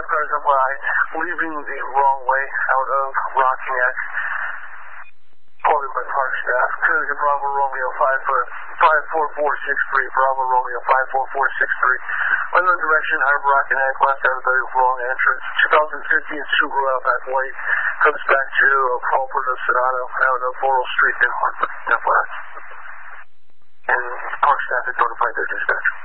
5 cars up wide, leaving the wrong way out of Rocky Neck. Quoted by park staff. Cruiser Bravo Romeo 54463, Bravo Romeo 54463. Unknown direction, Harbor Rocky Neck, left out of the wrong entrance. 2015 Subaru Outback White comes back to Culver Sedano out of Laurel Street in Hartford. And park staff had notified their dispatcher.